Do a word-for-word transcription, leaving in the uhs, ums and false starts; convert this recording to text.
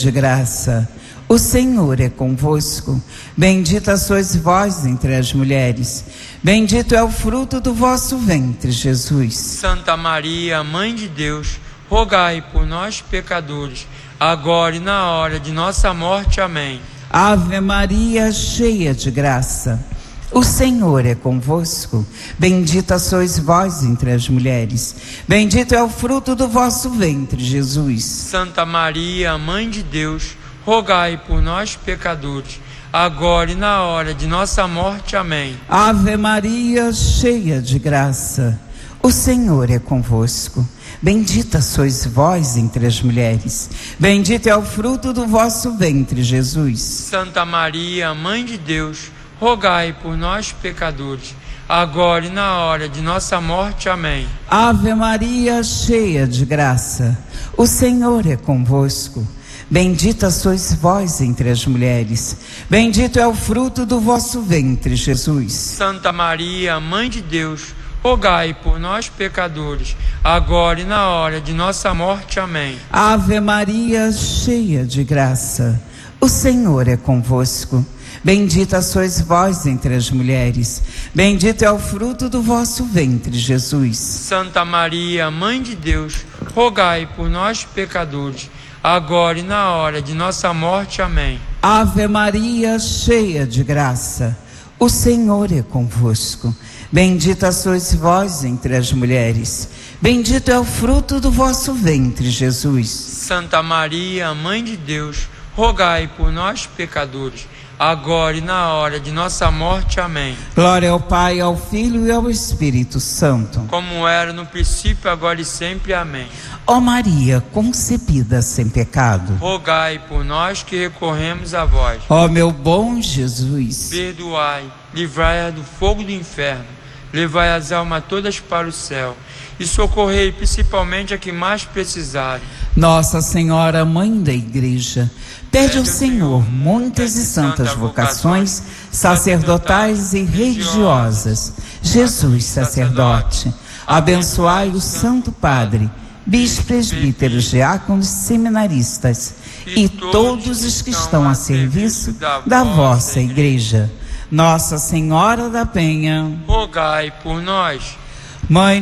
de graça, o Senhor é convosco. Bendita sois vós entre as mulheres, bendito é o fruto do vosso ventre, Jesus. Santa Maria, Mãe de Deus, rogai por nós, pecadores, agora e na hora de nossa morte. Amém. Ave Maria, cheia de graça, o Senhor é convosco. Bendita sois vós entre as mulheres, bendito é o fruto do vosso ventre, Jesus. Santa Maria, Mãe de Deus, rogai por nós, pecadores, agora e na hora de nossa morte. Amém. Ave Maria, cheia de graça, o Senhor é convosco. Bendita sois vós entre as mulheres, bendito é o fruto do vosso ventre, Jesus. Santa Maria, Mãe de Deus, rogai por nós, pecadores, agora e na hora de nossa morte. Amém. Ave Maria, cheia de graça, o Senhor é convosco. Bendita sois vós entre as mulheres, bendito é o fruto do vosso ventre, Jesus. Santa Maria, Mãe de Deus, rogai por nós, pecadores, agora e na hora de nossa morte. Amém. Ave Maria, cheia de graça, o Senhor é convosco. Bendita sois vós entre as mulheres, bendito é o fruto do vosso ventre, Jesus. Santa Maria, Mãe de Deus, rogai por nós, pecadores, agora e na hora de nossa morte. Amém. Ave Maria, cheia de graça, o Senhor é convosco. Bendita sois vós entre as mulheres, bendito é o fruto do vosso ventre, Jesus. Santa Maria, Mãe de Deus, rogai por nós, pecadores, agora e na hora de nossa morte. Amém. Glória ao Pai, ao Filho e ao Espírito Santo, como era no princípio, agora e sempre. Amém. Ó Maria, concebida sem pecado, rogai por nós que recorremos a vós. Ó meu bom Jesus, perdoai, livrai-a do fogo do inferno, levai as almas todas para o céu e socorrei principalmente a que mais precisarem. Nossa Senhora, Mãe da Igreja, pede ao Senhor muitas e santas vocações sacerdotais e religiosas. Jesus, sacerdote, abençoai o Santo Padre, bispos, presbíteros, diáconos, seminaristas e todos os que estão a serviço da vossa Igreja. Nossa Senhora da Penha, rogai por nós. Mãe